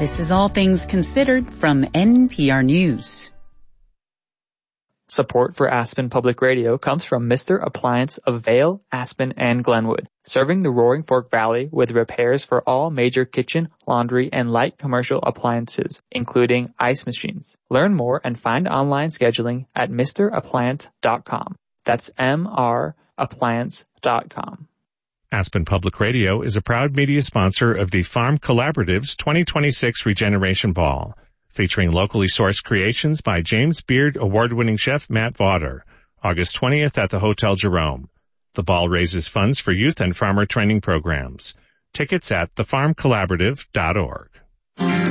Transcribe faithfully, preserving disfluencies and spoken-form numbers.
This is All Things Considered from N P R News. Support for Aspen Public Radio comes from Mister Appliance of Vail, Aspen, and Glenwood, serving the Roaring Fork Valley with repairs for all major kitchen, laundry, and light commercial appliances, including ice machines. Learn more and find online scheduling at mister appliance dot com. That's M R appliance dot com. Aspen Public Radio is a proud media sponsor of the Farm Collaborative's twenty twenty-six Regeneration Ball, featuring locally sourced creations by James Beard award-winning chef Matt Vauder, August twentieth at the Hotel Jerome. The ball raises funds for youth and farmer training programs. Tickets at the farm collaborative dot org.